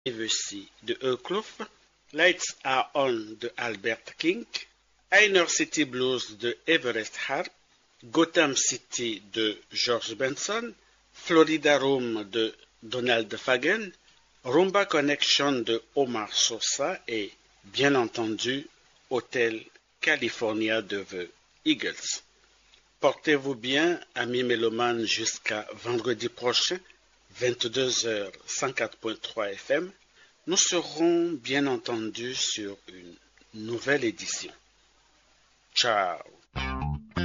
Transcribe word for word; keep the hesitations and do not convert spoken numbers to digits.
Privacy de Earclough, Lights Are On de Albert King, Inner City Blues de Everest Hart, Gotham City de George Benson, Florida Room de Donald Fagen, Rumba Connection de Omar Sosa et, bien entendu, Hotel California de The Eagles. Portez-vous bien, amis mélomanes, jusqu'à vendredi prochain, vingt-deux heures, cent quatre point trois F M. Nous serons bien entendu sur une nouvelle édition. Ciao.